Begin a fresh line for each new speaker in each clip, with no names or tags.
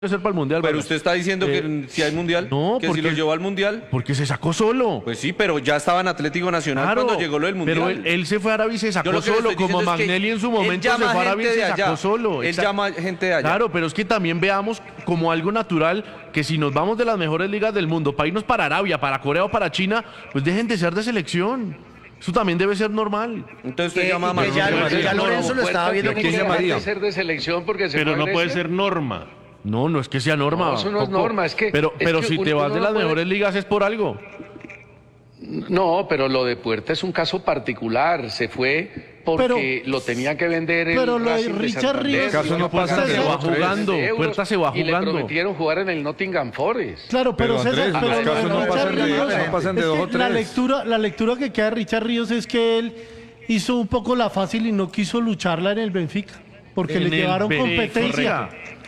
ser para el Mundial.
Pero
Vargas.
usted está diciendo que si hay Mundial,
no,
que
porque,
si lo llevó al Mundial.
Porque se sacó solo.
Pues sí, pero ya estaba en Atlético Nacional
Claro,
cuando llegó lo del Mundial.
pero él se fue a Arabia y se sacó
Yo lo que le
solo,
estoy
como
diciendo es que
Magnelli en su
él
momento se
llama
fue a Arabia y
gente
se
de allá.
sacó solo.
Él llama gente de allá.
Claro, pero es que también veamos como algo natural que si nos vamos de las mejores ligas del mundo para irnos para Arabia, para Corea o para China, pues dejen de ser de selección. Eso también debe ser normal.
Entonces usted llama a
que ya
María.
Lorenzo lo estaba viendo
que
que
llamaría
ser de selección porque se
Pero
fue a
no puede
Grecia.
ser norma.
No, no es que sea norma.
No, eso no es norma, es que-
Pero
es que
si te
uno
vas de
no
las
puede-
mejores ligas es por algo.
No, pero lo de Puerta es un caso particular. Se fue porque lo tenía que vender el
pero lo de
Racing
Richard
Santander.
Ríos-
Caso no pasa
Se
entre
va
dos, tres.
jugando, Puerta se va
Y le
jugando.
prometieron jugar en el Nottingham Forest.
Claro, pero
Pero,
César,
Andrés,
pero
los casos
lo de
no
Richard
pasan de-
Ríos,
no pasan de
es
dos
que
o tres.
la lectura que queda de Richard Ríos es que él hizo un poco la fácil y no quiso lucharla en el Benfica, porque
En
le
el
llevaron competencia.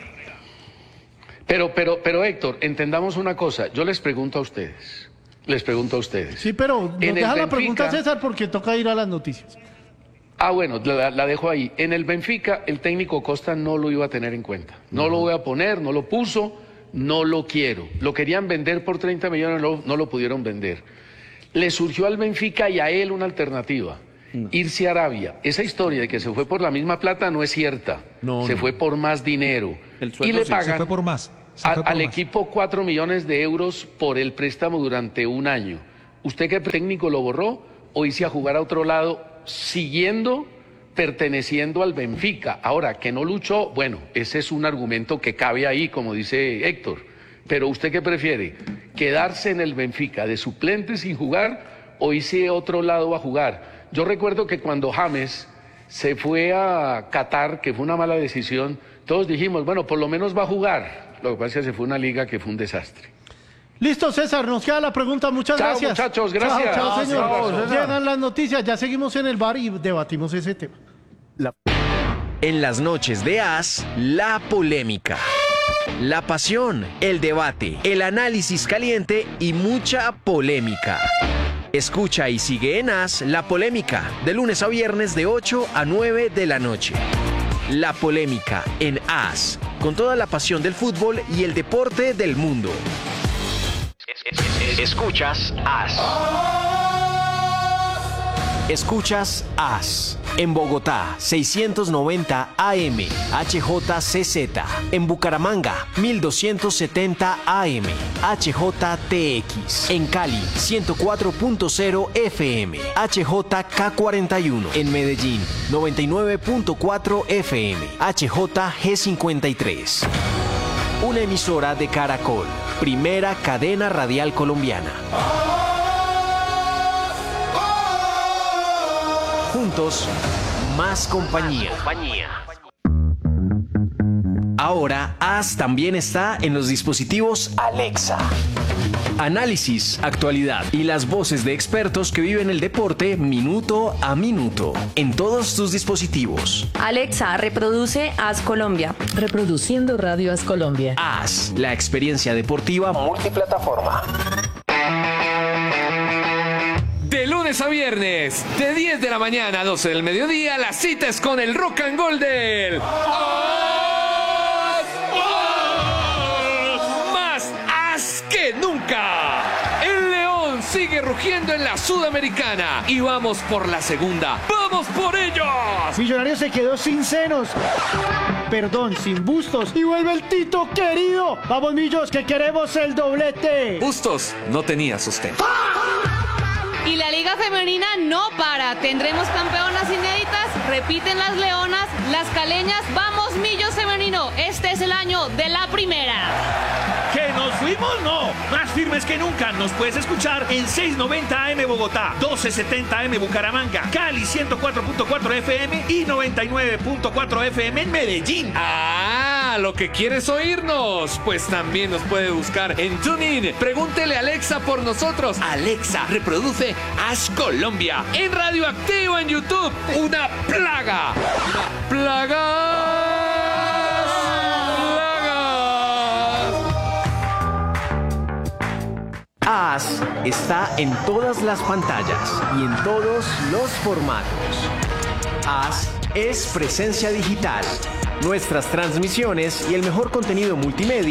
Pero Héctor, entendamos una cosa. Yo les pregunto a ustedes.
Sí, pero nos
En el
deja la
Benfica-
pregunta, César, porque toca ir a las noticias.
Ah, bueno, la dejo ahí. En el Benfica, el técnico Costa no lo iba a tener en cuenta. No lo voy a poner, no lo puso, no lo quiero. Lo querían vender por 30 millones, no lo pudieron vender. Le surgió al Benfica y a él una alternativa. Irse a Arabia. Esa historia de que se fue por la misma plata no es cierta.
No,
se
no.
fue por más dinero.
El
Y
sueldo
le
sí,
pagan
Se fue por más. Se fue por
al
más.
equipo 4 millones de euros por el préstamo durante un año. ¿Usted qué técnico lo borró o hice a jugar a otro lado perteneciendo al Benfica? Ahora, que no luchó, bueno, ese es un argumento que cabe ahí, como dice Héctor. Pero ¿usted qué prefiere? ¿Quedarse en el Benfica de suplente sin jugar o irse a otro lado a jugar? Yo recuerdo que cuando James se fue a Qatar, que fue una mala decisión, todos dijimos, bueno, por lo menos va a jugar. Lo que pasa es que se fue a una liga que fue un desastre.
Listo, César, nos queda la pregunta. Muchas
Chao,
gracias.
muchachos, gracias.
Chao,
Chao,
señor.
César.
Llegan las noticias, ya seguimos en el bar y debatimos ese tema.
En las noches de As, la polémica, la pasión, el debate, el análisis caliente y mucha polémica. Escucha y sigue en As la polémica, de lunes a viernes de 8 a 9 de la noche. La polémica en As, con toda la pasión del fútbol y el deporte del mundo. Escuchas As. Escuchas As. En Bogotá, 690 AM, HJCZ. En Bucaramanga, 1270 AM, HJTX. En Cali, 104.0 FM, HJK41. En Medellín, 99.4 FM, HJG53. Una emisora de Caracol, primera cadena radial colombiana. Juntos, más compañía. Ahora, As también está en los dispositivos Alexa. Análisis, actualidad y las voces de expertos que viven el deporte minuto a minuto en todos tus dispositivos.
Alexa, reproduce As Colombia.
Reproduciendo Radio As Colombia.
As, la experiencia deportiva multiplataforma.
De lunes a viernes, de 10 de la mañana a 12 del mediodía, la cita es con el Rock and Roll del As. Más As que nunca. El León sigue rugiendo en la Sudamericana y vamos por la segunda. ¡Vamos por ellos!
Millonarios se quedó sin senos. Perdón, sin bustos. Y vuelve el Tito querido. Vamos, Millos, que queremos el doblete.
Bustos no tenía sostén.
Y la Liga Femenina no para. Tendremos campeonas inéditas, repiten las leonas, las caleñas. Vamos, Millos Femenino. Este es el año de la primera.
¿Que nos fuimos? No. Más firmes que nunca. Nos puedes escuchar en 690 AM Bogotá, 1270 AM Bucaramanga, Cali 104.4 FM y 99.4 FM en Medellín.
Ah, lo que quieres oírnos. Pues también nos puede buscar en TuneIn. Pregúntele a Alexa por nosotros. Alexa, reproduce As Colombia en Radioactivo en YouTube. Una plaga. Plagas.
As está en todas las pantallas y en todos los formatos. As es presencia digital, nuestras transmisiones y el mejor contenido multimedia